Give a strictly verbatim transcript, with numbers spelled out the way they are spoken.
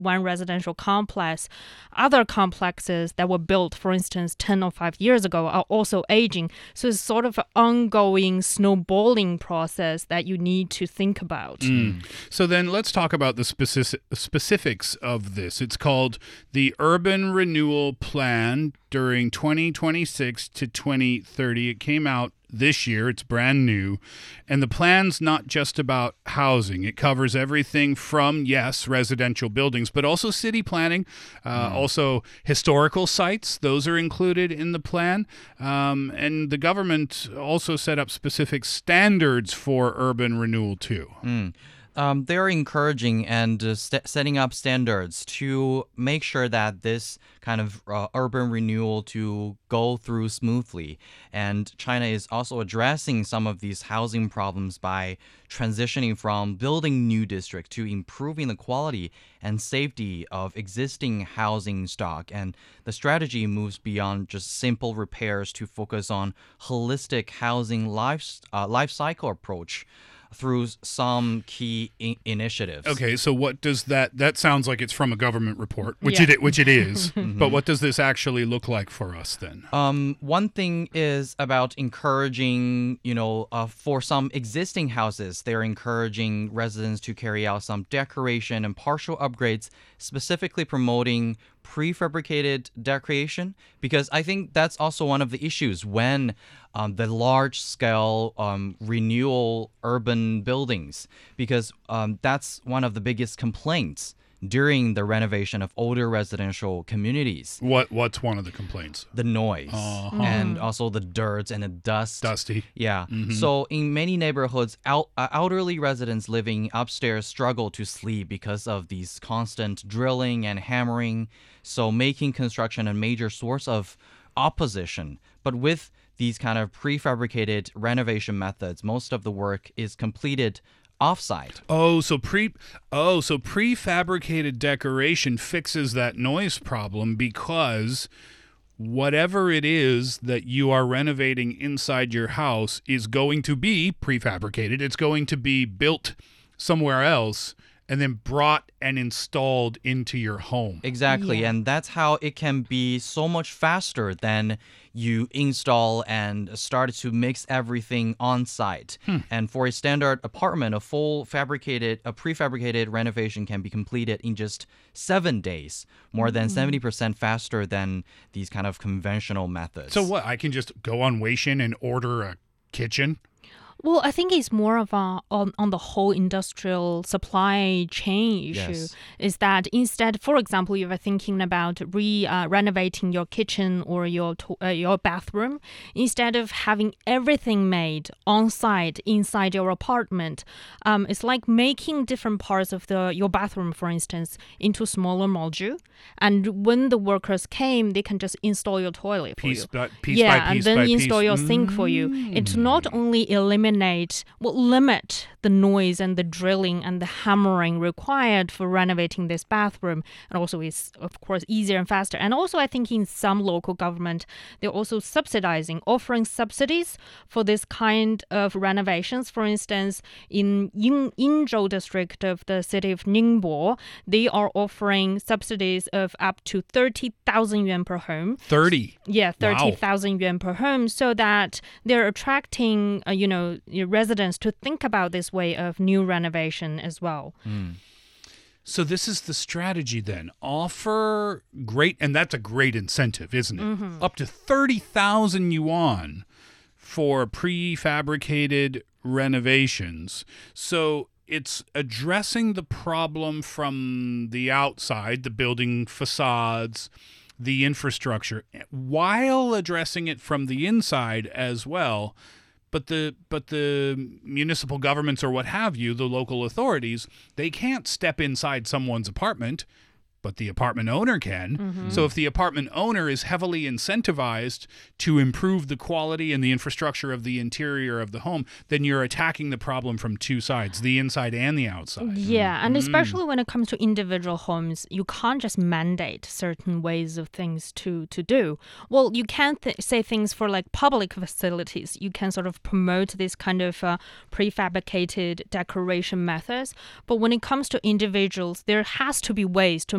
one residential complex, other complexes that were built, for instance, ten or five years ago are also aging. So it's sort of an ongoing snowballing process that you need to think about. Mm. So then let's talk about the specific, specifics of this. It's called the Urban Renewal Plan during twenty twenty-six to twenty thirty. It came out this year. It's brand new. And the plan's not just about housing. It covers everything from, yes, residential buildings, but also city planning, uh, mm. also historical sites. Those are included in the plan. Um, and the government also set up specific standards for urban renewal, too. Mm. Um, they're encouraging and uh, st- setting up standards to make sure that this kind of uh, urban renewal to go through smoothly. And China is also addressing some of these housing problems by transitioning from building new districts to improving the quality and safety of existing housing stock. And the strategy moves beyond just simple repairs to focus on holistic housing life, uh, life cycle approach through some key I- initiatives. Okay, so what does that, that sounds like it's from a government report, which yeah. it which it is, mm-hmm. but what does this actually look like for us then? Um, one thing is about encouraging, you know, uh, for some existing houses, they're encouraging residents to carry out some decoration and partial upgrades, specifically promoting prefabricated decoration, because I think that's also one of the issues when um, the large-scale um, renewal urban buildings, because um, that's one of the biggest complaints during the renovation of older residential communities. What What's one of the complaints? The noise uh-huh. and also the dirt and the dust. Dusty. Yeah. Mm-hmm. So in many neighborhoods, el- uh, elderly residents living upstairs struggle to sleep because of these constant drilling and hammering, so making construction a major source of opposition. But with these kind of prefabricated renovation methods, most of the work is completed offsite. Oh, so pre oh, so prefabricated decoration fixes that noise problem because whatever it is that you are renovating inside your house is going to be prefabricated. It's going to be built somewhere else and then brought and installed into your home. Exactly. Yeah. And that's how it can be so much faster than you install and start to mix everything on site. Hmm. And for a standard apartment, a full fabricated, a prefabricated renovation can be completed in just seven days, more than mm. seventy percent faster than these kind of conventional methods. So what? I can just go on Weixin and order a kitchen? Well, I think it's more of a on, on the whole industrial supply chain issue. Yes. Is that instead, for example, if you're thinking about re uh, renovating your kitchen or your to- uh, your bathroom, instead of having everything made on site inside your apartment, um, it's like making different parts of the your bathroom, for instance, into smaller module. And when the workers came, they can just install your toilet for piece you. By, piece yeah, by piece and then by install piece. your sink for you. It's not only eliminate will limit the noise and the drilling and the hammering required for renovating this bathroom, and also is of course easier and faster. And also I think in some local government they're also subsidizing, offering subsidies for this kind of renovations. For instance, in Yin- Yinzhou district of the city of Ningbo, they are offering subsidies of up to thirty thousand yuan per home. thirty? Yeah, thirty thousand wow. yuan per home, so that they're attracting, uh, you know, residents to think about this way of new renovation as well. Mm. So this is the strategy then. Offer great, and that's a great incentive, isn't it? Mm-hmm. Up to thirty thousand yuan for prefabricated renovations. So it's addressing the problem from the outside, the building facades, the infrastructure, while addressing it from the inside as well. But the but the municipal governments or what have you, the local authorities, they can't step inside someone's apartment, but the apartment owner can. Mm-hmm. So if the apartment owner is heavily incentivized to improve the quality and the infrastructure of the interior of the home, then you're attacking the problem from two sides, the inside and the outside. Yeah, and mm. especially when it comes to individual homes, you can't just mandate certain ways of things to, to do. Well, you can th- say things for like public facilities. You can sort of promote this kind of uh, prefabricated decoration methods. But when it comes to individuals, there has to be ways to